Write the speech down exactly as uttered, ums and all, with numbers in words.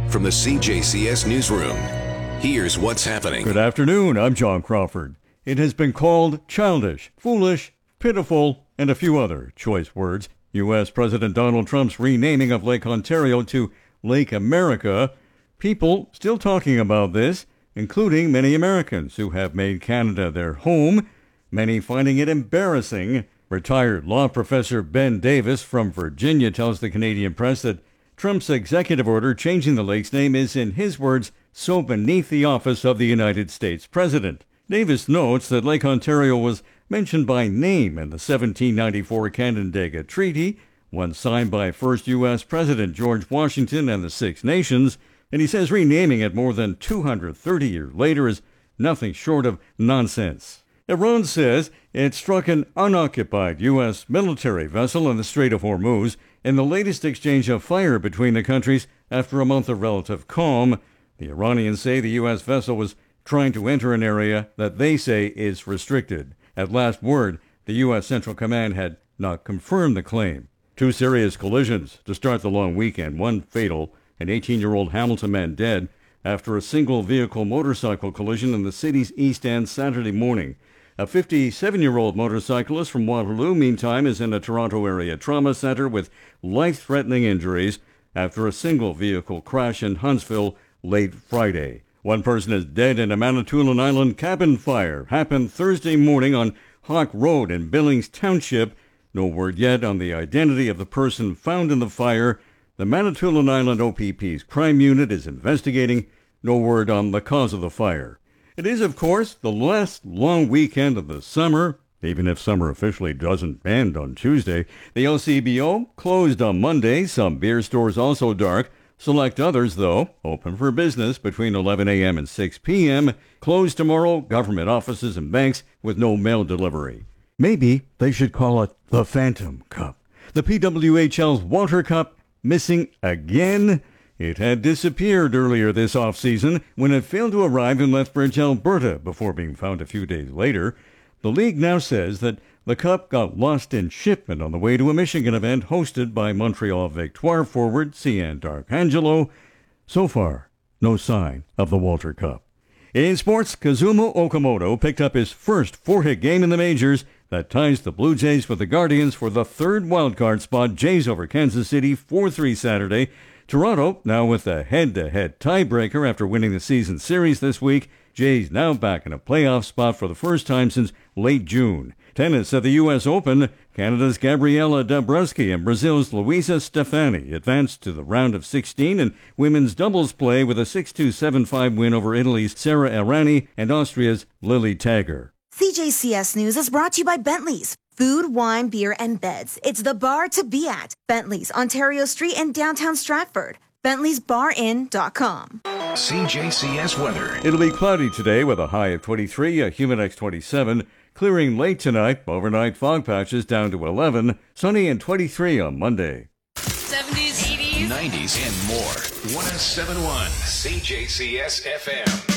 From the C J C S Newsroom, here's what's happening. Good afternoon, I'm John Crawford. It has been called childish, foolish, pitiful, and a few other choice words. U S. President Donald Trump's renaming of Lake Ontario to Lake America. People still talking about this, including many Americans who have made Canada their home, many finding it embarrassing. Retired law professor Ben Davis from Virginia tells the Canadian Press that Trump's executive order changing the lake's name is, in his words, so beneath the office of the United States President. Davis notes that Lake Ontario was mentioned by name in the seventeen ninety-four Canandaigua Treaty, one signed by first U S. President George Washington and the Six Nations, and he says renaming it more than two hundred thirty years later is nothing short of nonsense. Iran says it struck an unoccupied U S military vessel in the Strait of Hormuz in the latest exchange of fire between the countries after a month of relative calm. The Iranians say the U S vessel was trying to enter an area that they say is restricted. At last word, the U S. Central Command had not confirmed the claim. Two serious collisions to start the long weekend, one fatal, an eighteen-year-old Hamilton man dead after a single-vehicle motorcycle collision in the city's East End Saturday morning. A fifty-seven-year-old motorcyclist from Waterloo, meantime, is in a Toronto area trauma center with life-threatening injuries after a single-vehicle crash in Huntsville late Friday. One person is dead in a Manitoulin Island cabin fire. Happened Thursday morning on Hawk Road in Billings Township. No word yet on the identity of the person found in the fire. The Manitoulin Island O P P's crime unit is investigating. No word on the cause of the fire. It is, of course, the last long weekend of the summer. Even if summer officially doesn't end on Tuesday, the L C B O closed on Monday. Some beer stores also dark. Select others, though, open for business between eleven a.m. and six p.m. Closed tomorrow, government offices and banks with no mail delivery. Maybe they should call it the Phantom Cup. The P W H L's Walter Cup missing again. It had disappeared earlier this off-season when it failed to arrive in Lethbridge, Alberta, before being found a few days later. The league now says that the cup got lost in shipment on the way to a Michigan event hosted by Montreal Victoire forward Cian D'Arcangelo. So far, no sign of the Walter Cup. In sports, Kazuma Okamoto picked up his first four-hit game in the majors that ties the Blue Jays with the Guardians for the third wildcard spot. Jays over Kansas City four three Saturday. Toronto now with a head-to-head tiebreaker after winning the season series this week. Jays now back in a playoff spot for the first time since late June. Tennis at the U S Open. Canada's Gabriela Dabrowski and Brazil's Luisa Stefani advanced to the round of sixteen in women's doubles play with a six two seven five win over Italy's Sara Errani and Austria's Lily Tagger. C J C S News is brought to you by Bentley's. Food, wine, beer, and beds. It's the bar to be at. Bentley's, Ontario Street in downtown Stratford. Bentley's Bar Inn dot com. C J C S weather. It'll be cloudy today with a high of twenty-three, a humid X twenty-seven. Clearing late tonight, overnight fog patches down to eleven. Sunny and twenty-three on Monday. seventies, eighties, nineties, and more. one oh seven point one C J C S F M.